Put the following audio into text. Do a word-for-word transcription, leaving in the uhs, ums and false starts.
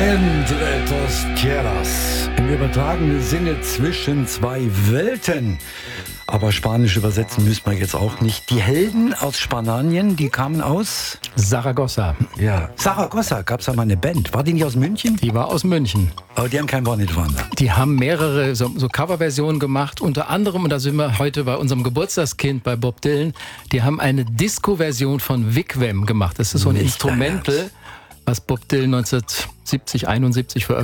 Entre dos tierras. Im übertragenen Sinne zwischen zwei Welten. Aber Spanisch übersetzen müssen wir jetzt auch nicht. Die Helden aus Spanien, die kamen aus Saragossa. Ja, Saragossa, gab es da mal eine Band. War die nicht aus München? Die war aus München. Aber die haben kein One-Hit-Wonder. Die haben mehrere so, so Coverversionen gemacht. Unter anderem, und da sind wir heute bei unserem Geburtstagskind, bei Bob Dylan, die haben eine Disco-Version von Wigwam gemacht. Das ist so ein Nicht Instrumental, was Bob Dylan neunzehnhundertsiebzig, einundsiebzig veröffentlicht